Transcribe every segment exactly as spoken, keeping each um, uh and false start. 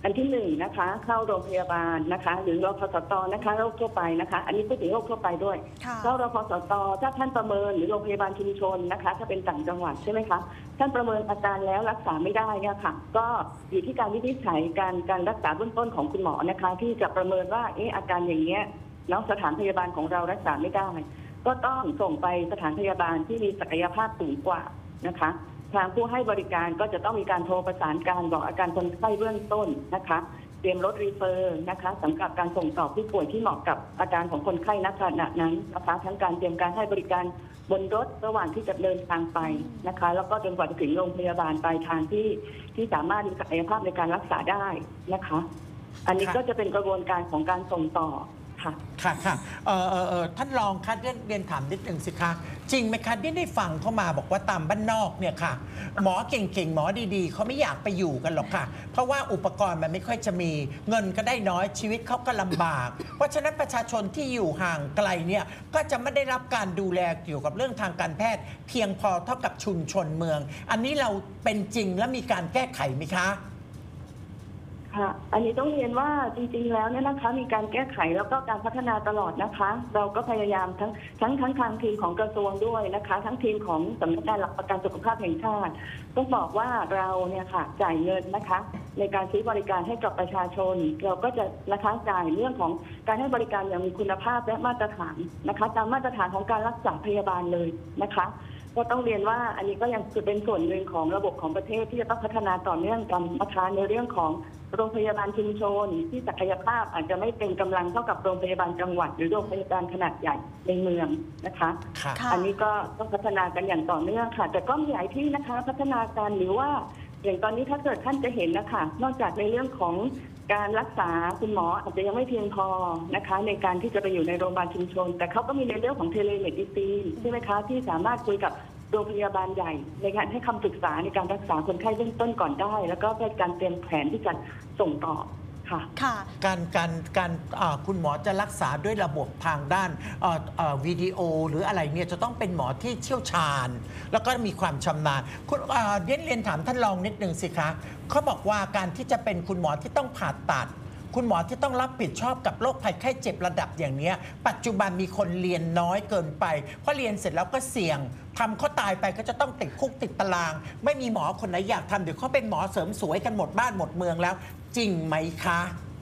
อันที่หนึ่งนะคะเข้าโรงพยาบาลนะคะหรือรพสตนะคะโรคทั่วไปนะคะอันนี้พูดถึงโรคทั่วไปด้วยเข้ารพสตถ้าท่านประเมินหรือโรงพยาบาลชุมชนนะคะถ้าเป็นต่างจังหวัดใช่ไหมคะท่านประเมินอาการแล้วรักษาไม่ได้เนี่ยค่ะก็อยู่ที่การวินิจฉัยการการรักษาเบื้องต้นของคุณหมอนะคะที่จะประเมินว่าเอออาการอย่างเงี้ยแล้วสถานพยาบาลของเรารักษาไม่ได้ก็ต้องส่งไปสถานพยาบาลที่มีศักยภาพสูงกว่านะคะทางผู้ให้บริการก็จะต้องมีการโทรประสานการบอกอาการคนไข้เบื้องต้นนะคะเตรียมรถรีเฟอร์นะคะสำหรับการส่งต่อผู้ป่วยที่เหมาะกับอาการของคนไข้ณขณะนั้นนะคะทั้งการเตรียมการให้บริการบนรถระหว่างที่จะเดินทางไปนะคะแล้วก็จนกว่าจะถึงโรงพยาบาลปลายทางที่ที่สามารถมีศักยภาพในการรักษาได้นะคะอันนี้ก็จะเป็นกระบวนการของการส่งต่อค่ะค่ะค่ะเออเออเออท่านรองคะเรียนเรียนถามนิดหนึ่งสิคะจริงไหมคะที่ได้ฟังเข้ามาบอกว่าตามบ้านนอกเนี่ยค่ะหมอเก่งๆหมอดีๆเขาไม่อยากไปอยู่กันหรอกค่ะเพราะว่าอุปกรณ์มันไม่ค่อยจะมีเงินก็ได้น้อยชีวิตเขาก็ลำบากเพราะฉะนั้นประชาชนที่อยู่ห่างไกลเนี่ยก็จะไม่ได้รับการดูแลเกี่ยวกับเรื่องทางการแพทย์เพียงพอเท่ากับชุมชนเมืองอันนี้เราเป็นจริงและมีการแก้ไขไหมคะค่ะอันนี้ต้องเรียนว่าจริงๆแล้วเนี่ยนะคะมีการแก้ไขแล้วก็การพัฒนาตลอดนะคะเราก็พยายามทั้งทั้งทั้งทางทีมของกระทรวงด้วยนะคะทั้งทีมของสำนักงานหลักประกันสุขภาพแห่งชาติต้องบอกว่าเราเนี่ยค่ะจ่ายเงินนะคะในการซื้อบริการให้กับประชาชนเราก็จะนะคะจ่ายเรื่องของการให้บริการอย่างมีคุณภาพและมาตรฐานนะคะตามมาตรฐานของการรักษาพยาบาลเลยนะคะก็ต้องเรียนว่าอันนี้ก็ยังคือเป็นส่วนหนึ่งของระบบของประเทศที่จะต้องพัฒนาต่อเนื่องกันนะคะในเรื่องของโรงพยาบาลชุมชนที่ศักยภาพอาจจะไม่เป็นกำลังเท่ากับโรงพยาบาลจังหวัดหรือโรงพยาบาลขนาดใหญ่ในเมืองนะคะอันนี้ก็ต้องพัฒนากันอย่างต่อเนื่องค่ะแต่ก็มีหลายที่นะคะพัฒนาการหรือว่าอย่างตอนนี้ถ้าเกิดท่านจะเห็นนะคะนอกจากในเรื่องของการรักษาคุณหมออาจจะยังไม่เพียงพอนะคะในการที่จะไปอยู่ในโรงพยาบาลชุมชนแต่เขาก็มีในเรื่องของเทเลเมดิซีนใช่ไหมคะที่สามารถคุยกับโรงพยาบาลใหญ่ในการให้คำปรึกษาในการรักษาคนไข้เบื้องต้นก่อนได้แล้วก็เป็นการเตรียมแผนที่จะส่งต่อค่ะค่ะการการการคุณหมอจะรักษาด้วยระบบทางด้านวิดีโอหรืออะไรเนี่ยจะต้องเป็นหมอที่เชี่ยวชาญแล้วก็มีความชำนาญคุณเรียนเรียนถามท่านรองนิดนึงสิคะเขาบอกว่าการที่จะเป็นคุณหมอที่ต้องผ่าตัดคุณหมอที่ต้องรับผิดชอบกับโรคภัยไข้เจ็บระดับอย่างนี้ปัจจุบันมีคนเรียนน้อยเกินไปเพราะเรียนเสร็จแล้วก็เสี่ยงทำเขาตายไปก็จะต้องติดคุกติดตารางไม่มีหมอคนไหนอยากทำเดี๋ยวเขาเป็นหมอเสริมสวยกันหมดบ้านหมดเมืองแล้วจริงไหมคะ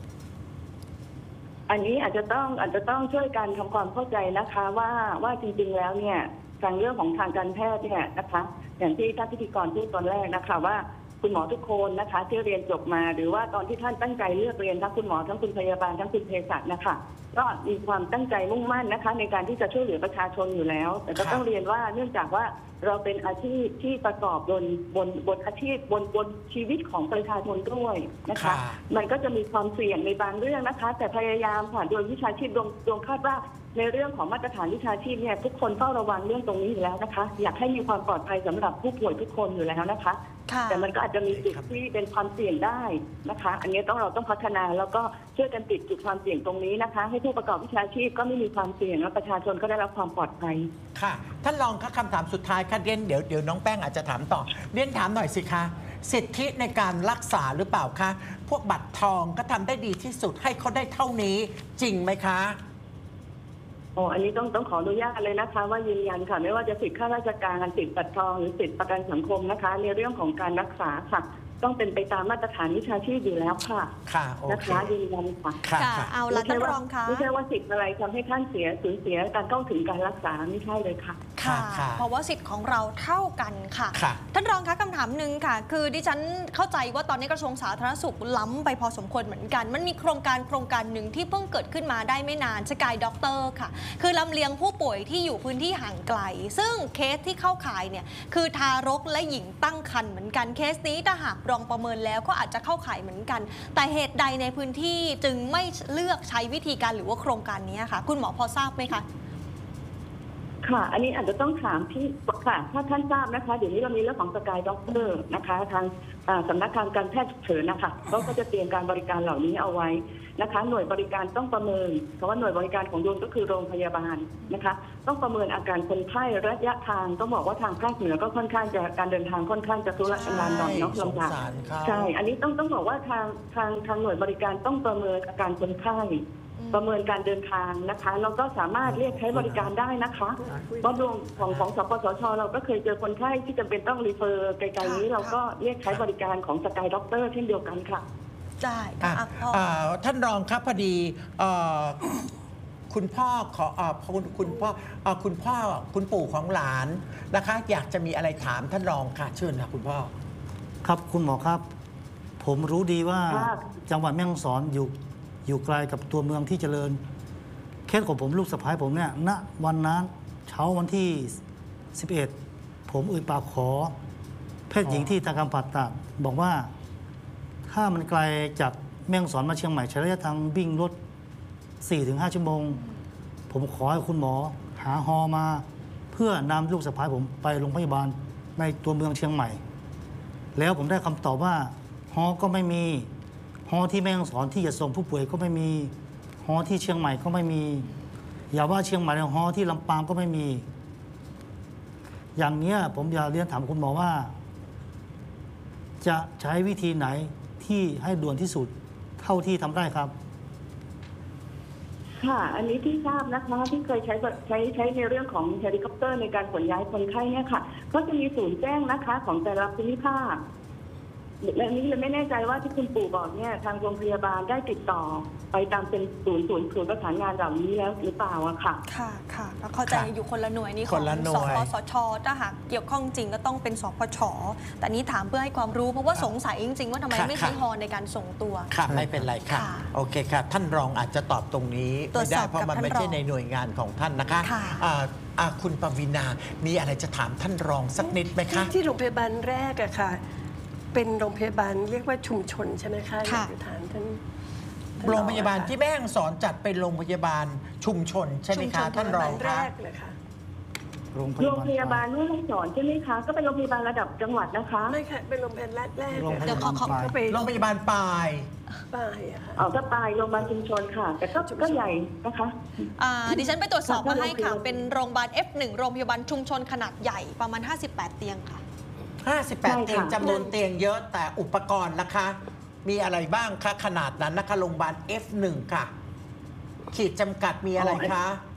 อันนี้อาจจะต้องอาจจะต้องช่วยกันทำความเข้าใจนะคะว่าว่าจริงๆแล้วเนี่ยทางเรื่องของทางการแพทย์เนี่ยนะคะอย่างที่ท่านพิธีกรพูดตอนแรกนะคะว่าคุณหมอทุกคนนะคะที่เรียนจบมาหรือว่าตอนที่ท่านตั้งใจเลือกเรียนทั้งคุณหมอทั้งคุณพยาบาลทั้งคุณเภสัชนะคะก็มีความตั้งใจมุ่งมั่นนะคะในการที่จะช่วยเหลือประชาชนอยู่แล้วแต่ก็ต้องเรียนว่าเนื่องจากว่าเราเป็นอาชีพที่ประกอบบนบนบนอาชีพบนบนชีวิตของประชาชนด้วยนะคะมันก็จะมีความเสี่ยงในบางเรื่องนะคะแต่พยายามค่ะโดยวิชาชีพดวงดวงคาดว่าในเรื่องของมาตรฐานวิชาชีพเนี่ยทุกคนเฝ้าระวังเรื่องตรงนี้อยู่แล้วนะคะอยากให้มีความปลอดภัยสำหรับผู้ป่วยทุกคนอยู่แล้วนะคะแต่มันก็อาจจะมีจุดที่เป็นความเสี่ยงได้นะคะอันนี้ต้องเราต้องพัฒนาแล้วก็ช่วยกันปิดจุดความเสี่ยงตรงนี้นะคะให้ผู้ประกอบวิชาชีพก็ไม่มีความเสี่ยงและประชาชนก็ได้รับความปลอดภัยค่ะท่านรองคะคำถามสุดท้ายค่ะเรียนเดี๋ยวเดี๋ยวน้องแป้งอาจจะถามต่อเรียนถามหน่อยสิคะสิทธิในการรักษาหรือเปล่าคะพวกบัตรทองก็ทำได้ดีที่สุดให้เขาได้เท่านี้จริงไหมคะโอ้อันนี้ต้องต้องขออนุญาตเลยนะคะว่ายืนยันค่ะไม่ว่าจะสิทธิข้าราชการสิทธิบัตรทองหรือสิทธิประกันสังคมนะคะในเรื่องของการรักษาค่ะต้องเป็นไปตามมาตรฐานวิชาชีพอยู่แล้วค่ะค่ะนะคะยืนยันค่ะค่ะเอาละท่านรองคะไม่ใช่ว่าสิทธิ์อะไรทำให้ท่านเสียสูญเสียการเข้าถึงการรักษาไม่ใช่เลยค่ะค่ะเพราะว่าสิทธิ์ของเราเท่ากันค่ะท่านรองคะคำถามหนึ่งค่ะคือดิฉันเข้าใจว่าตอนนี้กระทรวงสาธารณสุขล้ำไปพอสมควรเหมือนกันมันมีโครงการโครงการหนึ่งที่เพิ่งเกิดขึ้นมาได้ไม่นานสกายด็อกเตอร์ค่ะคือลำเลียงผู้ป่วยที่อยู่พื้นที่ห่างไกลซึ่งเคสที่เข้าข่ายเนี่ยคือทารกและหญิงตั้งครรภ์เหมือนกันเคสนี้ถ้าหากรองประเมินแล้วก็อาจจะเข้าข่ายเหมือนกันแต่เหตุใดในพื้นที่จึงไม่เลือกใช้วิธีการหรือว่าโครงการนี้ค่ะคุณหมอพอทราบไหมคะค่ะอันนี้อาจจะต้องถามที่ค่ะถ้าท่านทราบนะคะเดี๋ยวนี้เรามีเรื่องของสกายด็อกเตอร์นะคะทางอ่าสำนักงานการแพทย์ฉุกเฉินนะคะเขาก็จะเตรียมการบริการเหล่านี้เอาไว้นะคะ หน่วยบริการต้องประเมินเพราะว่าหน่วยบริการของโยนก็คือโรงพยาบาลนะคะต้องประเมินอาการคนไข้ระยะทางต้องบอกว่าทางภาคเหนือก็ค่อนข้างจะการเดินทางค่อนข้างจะทุรกันดารหน่อยเนาะลำบากใช่อันนี้ต้องต้องบอกว่าทางทางทางหน่วยบริการต้องประเมินอาการคนไข้ประเมินการเดินทางนะคะแล้วก็สามารถเรียกใช้บริการได้นะคะเพราะดวงของของสปสชเราก็เคยเจอคนไข้ที่จำเป็นต้องรีเฟอร์ไกลๆนี้เราก็เรียกใช้บริการของสกายด็อกเตอร์เช่นเดียวกันค่ะได้อ่ะค่ะพ่ออ่าท่านรองครับพอดีเอ่อคุณพ่อขอเอ่อคุณคุณพ่อเอ่อคุณพ่อคุณปู่ของหลานนะคะ อยากจะมีอะไรถามท่านรองค่ะเชิญค่ะคุณพ่อครับคุณหมอครับ ผมรู้ดีว่าค่ะจังหวัดแม่ฮ่องสอนอยู่อยู่ไกลกับตัวเมืองที่เจริญเคสของผมลูกสะพ้ายผมเนี่ยณวันนั้นเช้าวันที่ สิบเอ็ด ผมเอ่ยปากขอแพทย์หญิงที่ทางการผ่าตัดบอกว่าถ้ามันไกลจากแม่ฮ่องสอนมาเชียงใหม่ใช้ระยะทางวิ่งรถ สี่ถึงห้า ชั่วโมง ผมขอให้คุณหมอหาฮอมา เพื่อนำลูกสะพ้ายผมไปโรงพยาบาลในตัวเมืองเชียงใหม่ แล้วผมได้คำตอบว่าฮอก็ไม่มีฮอที่แม่ฮ่องสอนที่จะส่งผู้ป่วยก็ไม่มีฮอที่เชียงใหม่ก็ไม่มี อย่าว่าเชียงใหม่เลยฮอที่ลำปางก็ไม่มี อย่างเนี้ยผมอยากเรียนถามคุณหมอว่า จะใช้วิธีไหนที่ให้ด่วนที่สุดเท่าที่ทำได้ครับค่ะ อันนี้ที่ทราบนะคะที่เคยใช้ใช้ใช้ในเรื่องของเฮลิคอปเตอร์ในการขนย้ายคนไข้เนี่ยค่ะก็จะมีศูนย์แจ้งนะคะของแต่ละภูมิภาคและนี้เลยไม่แน่ใจว่าที่คุณปู่บอกเนี่ยทางโรงพยาบาลได้ติดต่อไปตามเป็นศูนย์ศูนย์ศูนย์ประสานงานเหล่านี้แล้วหรือเปล่าอะค่ะค่ะค่ะแล้วเข้าใจค่ะอยู่คนละหน่วยนี่ขคองนละหน่สวยปสชถ้าหากเกี่ยวข้องจริงก็ต้องเป็นสปชแต่นี้ถามเพื่อให้ความรู้เพราะว่าสงสัยจริงๆว่าทำไมค่ะไม่ใช้ค่ะฮอในการส่งตัวค่ะไม่เป็นไรค่ะค่ะโอเคค่ะ ท่านรองอาจจะตอบตรงนี้ตรวไม่จสได้อบเพราะมันกับท่านไม่ใช่รองในหน่วยงานของท่านนะคะค่ะอ่าอ่าคุณปวีณามีอะไรจะถามท่านรองสักนิดไหมคะที่โรงพยาบาลแรกอะค่ะ เป็นโรงพยาบาลเรียกว่าชุมชนใช่ไหมคะอยากจะถามท่านท่นโรงพยาบาลอะค่ะที่แม่ฮ่องสอนจัดเป็นโรงพยาบาลชุมชนใช่ไหมคะชุมชนท่านรองแรคะกเลยค่ะโรงพโรยาง บาลพยาบาลแม่ฮ่องสอนใช่ไหมคะก็เป็นโรงพยาบาลระดับจังหวัดนะคะไม่ค่ะเป็นโรงพยาบาลแรกแรกโรงพเดี๋ยยาว บาลขอปลายก็ไปโรงพยาบาลปลายป้ายอะค่ะเอาก็ไปโรงพยาบาลชุมชนค่ะ แต่ก็ก็ใหญ่นะคะอ่าดิฉันไปตรวจสอบมาให้ค่ะโรงพยาบาลเป็นโรงพยาบาล เอฟ หนึ่ง โรงพยาบาลชุมชนขนาดใหญ่ประมาณ ห้าสิบแปด เตียงค่ะห้าสิบแปดใช่ค่ะเตียงจำนวนเตียงเยอะแต่อุปกรณ์นะคะ มีอะไรบ้างคะขนาดนั้นนะคะโรงพยาบาล เอฟ หนึ่ง ค่ะ ขีดจำกัดมีอะไรคะ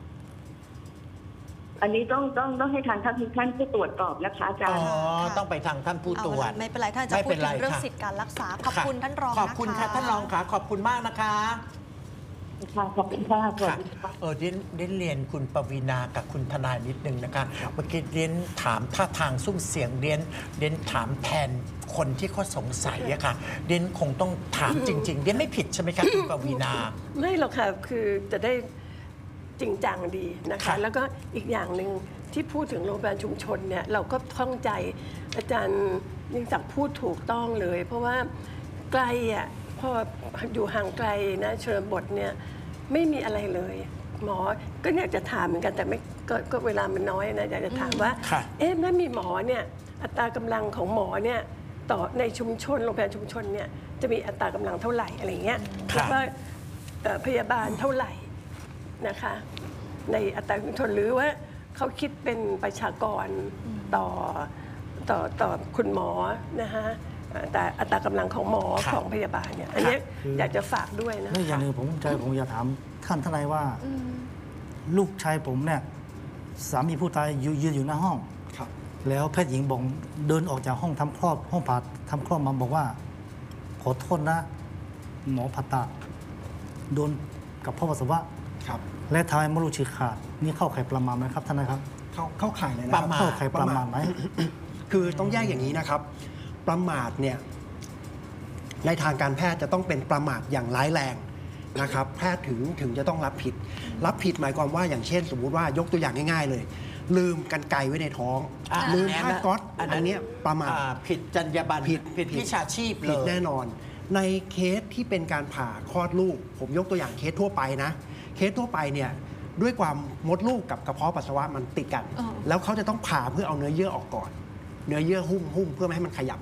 อันนี้ต้องต้องต้องให้ทางท่านท่านผู้ตรวจสอบนะคะอาจารอ๋อย์ต้องไปทางท่านผู้เอาตรวจละไม่เป็นไรท่านจะไม่พูเป็ดนถึไรงเรื่องค่ะสิทธิการรักษาขอบค่ะคุณท่านรองขอบคุณนค่ะท่านรองค่ะขอบคุณมากนะคะค่ะขอบคุณค่ะสวัสค่ะดีค่ะเออเรียนเรียนเรียนคุณปวีณากับคุณทนายนิดนึงนะคะเมื่อกี้เรียนถามท่าทางซุ้มเสียงเรียนเรียนถามแทนคนที่เขาสงสัยอะค่ะเรียนคงต้องถามจริง ๆ เรียนไม่ผิดใช่ไหมคะคุณปวีณาไม่หรอกค่ะ คือจะได้จริงจังดีนะคะค่ะแล้วก็อีกอย่างหนึ่งที่พูดถึงโรงพยาบาลชุมชนเนี่ยเราก็ท่องใจอาจารย์ยิ่งศักดิ์พูดถูกต้องเลย เพราะว่าไกลอ่ะพออยู่ห่างไกลนะชนบทเนี่ยไม่มีอะไรเลย หมอก็อยากจะถามเหมือนกันแต่ไม่ก็ก็เวลามันน้อยนะอยากจะถามว่าค่ะเอ๊ะถ้ามีหมอเนี่ยอัตรากำลังของหมอเนี่ยต่อในชุมชนโรงพยาบาลชุมชนเนี่ยจะมีอัตรากำลังเท่าไหร่อะไรเงี้ยค่ะแล้วก็เอ่อพยาบาลเท่าไหร่นะคะในอัตราชุมชนหรือว่าเขาคิดเป็นประชากรต่อต่อต่อคุณหมอนะคะเอ่อแต่อัตรากำลังของหมอค่ะของพยาบาลเนี่ยอันเนี้ยคืออยากจะฝากด้วยนะและอย่างหนึ่งผมใจผมอยากถามท่านทนายว่า ลูกชายผมเนี่ยสามีผู้ตายยืนยืนอยู่หน้าห้องครับแล้วแพทย์หญิงบอกเดินออกจากห้องทำคลอดห้องผ่าทำคลอดมาบอกว่า ขอโทษนะ หมอผ่าตัดโดนกับพ่อปัสสาวะครับและทำให้มดลูกฉีกขาด นี่เข้าข่ายประมาทไหมครับท่านนายครับเข้าเข้าข่ายเลยนะปคระรับมาทเข้าข่ายประมาทไหมคือต้องแยกอย่างนี้นะครับ ประมาทเนี่ยในทางการแพทย์จะต้องเป็นประมาทอย่างร้ายแรงนะครับ แพทย์ถึงถึงจะต้องรับผิด รับผิดหมายความว่าอย่างเช่น สมมุติว่ายกตัวอย่างง่ายๆเลย ลืมกันไกรไว้ในท้องอ่ะลืมอันนั้นผ้าก๊อซอันนั้นอันเนี้ยประมาทอ่ผิดจรรยาบรรณผิดผิดวิชาชีพเลผิดยแน่นอน ในเคสที่เป็นการผ่าคลอดลูก ผมยกตัวอย่างเคสทั่วไปนะ เคสทั่วไปเนี่ยด้วยความมดลูกกับกระเพาะปัสสาวะมันติดกันอ๋อแล้วเขาจะต้องผ่าเพื่อเอาเนื้อเยื่อออกก่อน เนื้อเยื่อหุ้มหุ้มเพื่อไม่ให้มันขยับ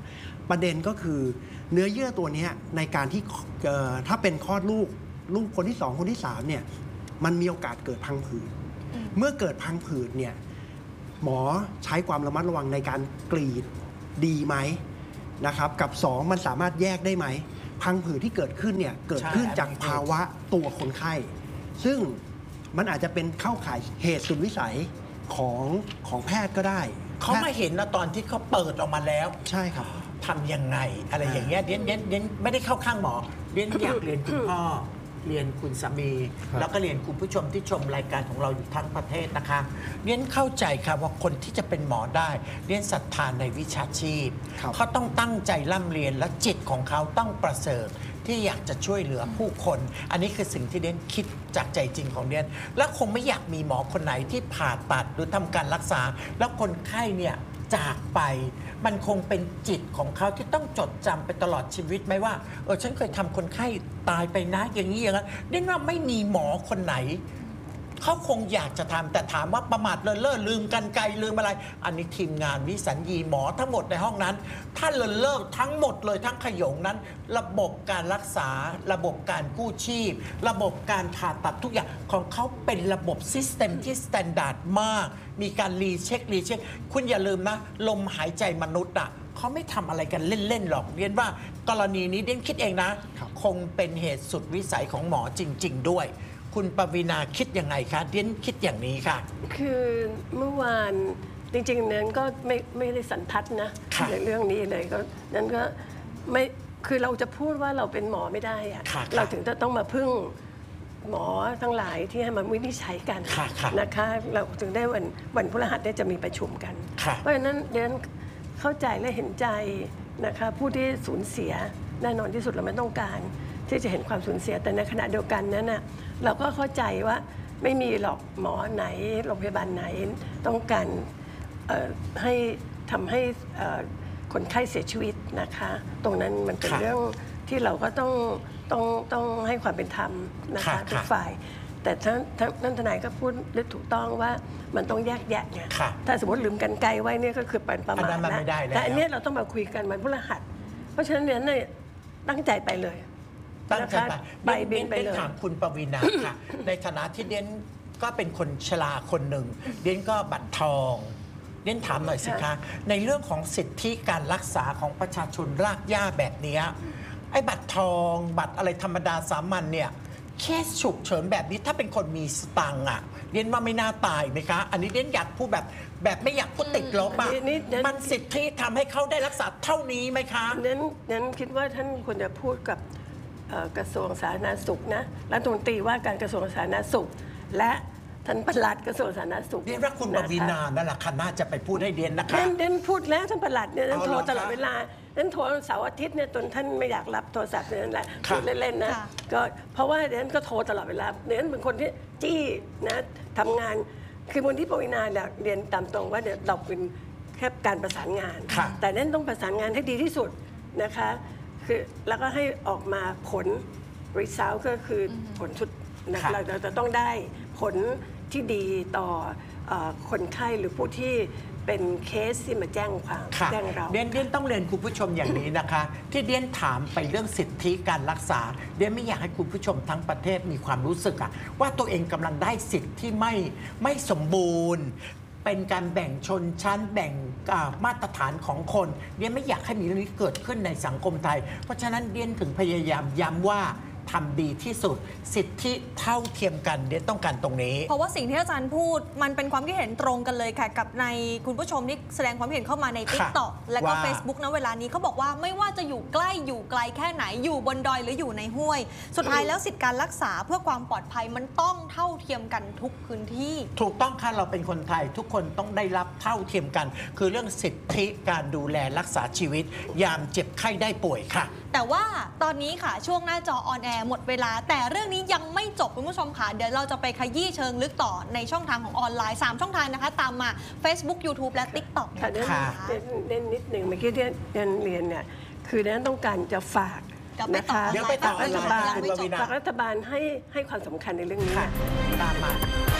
ประเด็นก็คือเนื้อเยื่อตัวเนี้ยในการที่เอ่อถ้าเป็นคลอดลูกลูกคนที่สองคนที่สามเนี่ยมันมีโอกาสเกิดพังผืดเมื่อเกิดพังผืดเนี่ยหมอใช้ความระมัดระวังในการกรีดดีไหมนะครับกับสองมันสามารถแยกได้ไหมพังผืดที่เกิดขึ้นเนี่ยเกิดขึ้นจากภาวะตัวคนไข้ซึ่งมันอาจจะเป็นเข้าข่ายเหตุสุดวิสัยของของแพทย์ก็ได้เขามาเห็นนะตอนที่เขาเปิดออกมาแล้วใช่ครับทำยังไงอะไรอย่างเงี้ยเดียนเดียนเดียนไม่ได้เข้าข้างหมอเดียนอยากเรียนคุณพ่อเรียนคุณสามีแล้วก็เรียนคุณผู้ชมที่ชมรายการของเราอยู่ทั้งประเทศนะคะเรียนเข้าใจค่ะว่าคนที่จะเป็นหมอได้เรียนศรัทธาในวิชาชีพเขาต้องตั้งใจร่ำเรียนและจิตของเขาต้องประเสริฐที่อยากจะช่วยเหลือผู้คน อันนี้คือสิ่งที่เดนคิดจากใจจริงของเดนและคงไม่อยากมีหมอคนไหนที่ผ่าตัดหรือทำการรักษาแล้วคนไข้เนี่ยจากไปมันคงเป็นจิตของเขาที่ต้องจดจำไปตลอดชีวิตไหมว่าเออฉันเคยทำคนไข้ตายไปนะอย่างนี้อย่างนั้นเดนว่าไม่มีหมอคนไหนเขาคงอยากจะทำแต่ถามว่าประมาทเลินเล่อลืมกันไกลลืมอะไรอันนี้ทีมงานวิสัญญีหมอทั้งหมดในห้องนั้นถ้าเลินเล่อทั้งหมดเลยทั้งขยงนั้นระบบการรักษาระบบการกู้ชีพระบบการผ่าตัดทุกอย่างของเขาเป็นระบบซิสเต็มที่สแตนดาร์ดมากมีการรีเช็ครีเช็คคุณอย่าลืมนะลมหายใจมนุษย์อ่ะเขาไม่ทำอะไรกันเล่นๆหรอกเรียนว่ากรณีนี้เดนคิดเองนะคงเป็นเหตุสุดวิสัยของหมอจริงๆด้วยคุณปวีณาคิดยังไงคะเดนคิดอย่างนี้ค่ะคือเมื่อวานจริงๆนั้นก็ไม่ไม่ได้สันทัดนะในเรื่องนี้เลยก็นั้นก็ไม่คือเราจะพูดว่าเราเป็นหมอไม่ได้อะเราถึงจะต้องมาพึ่งหมอทั้งหลายที่ให้มาวินิจฉัยกันนะคะเราถึงได้วันวันพฤหัสได้จะมีประชุมกันเพราะฉะนั้นเดนเข้าใจและเห็นใจนะคะผู้ที่สูญเสียแน่นอนที่สุดเราไม่ต้องการที่จะเห็นความสูญเสียแต่ในขณะเดียวกันนั้นน่ะเราก็เข้าใจว่าไม่มีหรอกหมอไหนโรงพยาบาลไหนต้องการให้ทำให้คนไข้เสียชีวิตนะคะตรงนั้นมันเป็นเรื่องที่เราก็ต้องต้องต้องให้ความเป็นธรรมนะคะทุกฝ่ายแต่ท่านทนายก็พูดได้ถูกต้องว่ามันต้องแยกแยะไงถ้าสมมติลืมกันไกลไว้เนี่ยก็คือเป็นประมาทนะแต่อันนี้เราต้องมาคุยกันวันพฤหัสเพราะฉะนั้นเนี่ยตั้งใจไปเลยตั้งใจไปเบนไปเลยถามคุณปวีณาค่ะ ในฐานะที่เดนก็เป็นคนชราคนหนึ่งเดนก็บัตรทองเดนถามหน่อยสิคะในเรื่องของสิทธิการรักษาของประชาชนรากหญ้าแบบนี้ไอ้บัตรทองบัตรอะไรธรรมดาสามัญเนี่ยเคสฉุกเฉินแบบนี้ถ้าเป็นคนมีสตังค์อ่ะเดนว่าไม่น่าตายไหมคะอันนี้เดนอยากพูดแบบแบบไม่อยากพูดติดลบอ่ะมันสิทธิทำให้เขาได้รักษาเท่านี้ไหมคะเดนเดนคิดว่าท่านควรจะพูดกับกระทรวงสาธารณสุขนะรัฐมนตรีว่าการกระทรวงสาธารณสุขและท่านปลัดกระทรวงสาธารณสุขเรียนว่าคุณปวีณานั่นแหละค่ะน่าจะไปพูดให้เรียนนะคะเดนพูดแล้วท่านปลัดเนี่ยท่านโทรตลอดเวลาท่านโทรเสาร์อาทิตย์เนี่ยตอนท่านไม่อยากรับโทรศัพท์นั่นแหละพูดเล่นๆนะก็เพราะว่าเดนก็โทรตลอดเวลาเดนเป็นคนที่จี้นะทำงานคือคนที่ปวีณาเนี่ยเรียนตามตรงว่าเราเป็นแค่การประสานงานแต่เดนต้องประสานงานให้ดีที่สุดนะคะคือแล้วก็ให้ออกมาผล result ก็คือผลชุดนะเราจะต้องได้ผลที่ดีต่อคนไข้หรือผู้ที่เป็นเคสที่มาแจ้งความแจ้งเราเดียนเดียนต้องเรียนคุณผู้ชมอย่างนี้นะคะที่เดียนถามไปเรื่องสิทธิการรักษาเดียนไม่อยากให้คุณผู้ชมทั้งประเทศมีความรู้สึกอะว่าตัวเองกำลังได้สิทธิที่ไม่ไม่สมบูรณ์เป็นการแบ่งชนชั้นแบ่งมาตรฐานของคนเดียนไม่อยากให้มีเรื่องนี้เกิดขึ้นในสังคมไทยเพราะฉะนั้นเดียนถึงพยายามย้ำว่าทำดีที่สุดสิทธิเท่าเทียมกันเดียนต้องการตรงนี้เพราะว่าสิ่งที่อาจารย์พูดมันเป็นความคิดเห็นตรงกันเลยค่ะกับในคุณผู้ชมที่แสดงความเห็นเข้ามาใน ติ๊กต็อก และก็ เฟซบุ๊ก นะเวลานี้เขาบอกว่าไม่ว่าจะอยู่ใกล้อยู่ไกลแค่ไหนอยู่บนดอยหรืออยู่ในห้วยสุดท้ายแล้วสิทธิการรักษาเพื่อความปลอดภัยมันต้องเท่าเทียมกันทุกพื้นที่ถูกต้องค่ะเราเป็นคนไทยทุกคนต้องได้รับเท่าเทียมกันคือเรื่องสิทธิการดูแลรักษาชีวิตยามเจ็บไข้ได้ป่วยค่ะแต่ว่าตอนนี้ค่ะช่วงหน้าจอออนแอร์หมดเวลาแต่เรื่องนี้ยังไม่จบคุณผู้ชมค่ะเดี๋ยวเราจะไปขยี้เชิงลึกต่อในช่องทางของออนไลน์สามช่องทางนะคะตามมา Facebook YouTube และ ติ๊กต็อกนะคะเน้นนิดหนึ่งเมื่อกี้ที่เรียนเรียนเนี่ยคือนั้นต้องการจะฝากนะคะเดี๋ยวไปต่อรัฐบาลฝากรัฐบาลให้ให้ความสำคัญในเรื่องนี้ตามมา